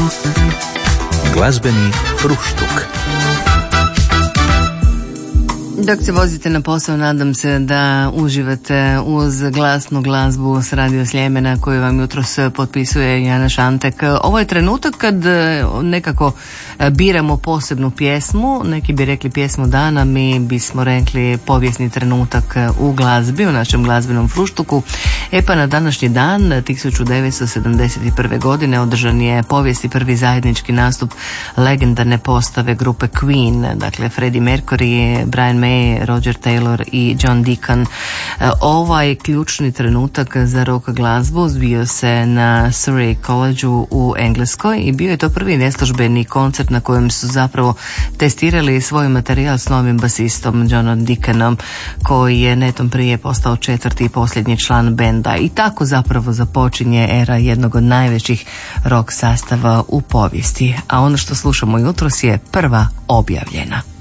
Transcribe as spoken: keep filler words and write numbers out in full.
Glazbeni fruštuk. Dok se vozite na posao, nadam se da uživate uz glasnu glazbu s Radio Sljemena koju vam jutros potpisuje Jana Šantek. Ovo je trenutak kad nekako biramo posebnu pjesmu, neki bi rekli pjesmu dana, mi bismo rekli povijesni trenutak u glazbi, u našem glazbenom fruštuku. E pa na današnji dan, tisuću devetsto sedamdeset prve. godine, održan je povijesni prvi zajednički nastup legendarne postave grupe Queen, dakle Freddie Mercury, Brian May, Roger Taylor i John Deacon. Ovaj ključni trenutak za rock glazbu zbio se na Surrey Collegeu u Engleskoj i bio je to prvi neslužbeni koncert na kojem su zapravo testirali svoj materijal s novim basistom Johnom Deaconom, koji je netom prije postao četvrti i posljednji član benda. I tako zapravo započinje era jednog od najvećih rock sastava u povijesti. A ono što slušamo jutros je prva objavljena.